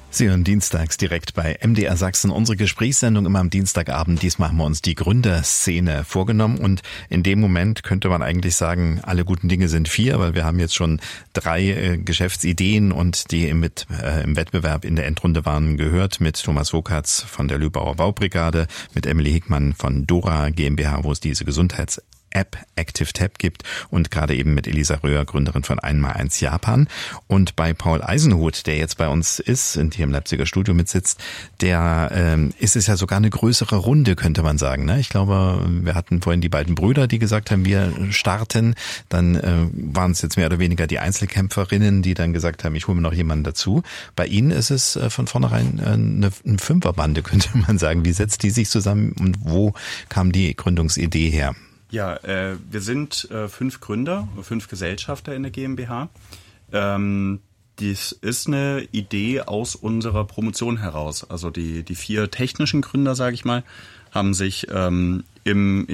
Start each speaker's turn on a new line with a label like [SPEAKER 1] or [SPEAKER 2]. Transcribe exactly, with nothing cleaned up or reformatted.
[SPEAKER 1] Sie hören dienstags direkt bei M D R Sachsen unsere Gesprächssendung immer am Dienstagabend. Diesmal haben wir uns die Gründerszene vorgenommen und in dem Moment könnte man eigentlich sagen, alle guten Dinge sind vier, weil wir haben jetzt schon drei äh, Geschäftsideen und die mit äh, im Wettbewerb in der Endrunde waren gehört mit Thomas Wokatz von der Lübauer Baubrigade, mit Emily Hickmann von Dora GmbH, wo es diese Gesundheits App Active Tab gibt und gerade eben mit Elisa Röhr, Gründerin von eins mal eins Japan. Und bei Paul Eisenhut, der jetzt bei uns ist und hier im Leipziger Studio mitsitzt, der ähm, ist es ja sogar eine größere Runde, könnte man sagen. Ne? Ich glaube, wir hatten vorhin die beiden Brüder, die gesagt haben, wir starten. Dann äh, waren es jetzt mehr oder weniger die Einzelkämpferinnen, die dann gesagt haben, ich hole mir noch jemanden dazu. Bei Ihnen ist es äh, von vornherein äh, eine, eine Fünferbande, könnte man sagen. Wie setzt die sich zusammen und wo kam die Gründungsidee her?
[SPEAKER 2] Ja, äh, wir sind äh, fünf Gründer, fünf Gesellschafter in der GmbH. Ähm, dies ist eine Idee aus unserer Promotion heraus. Also die die vier technischen Gründer, sage ich mal, haben sich ähm, im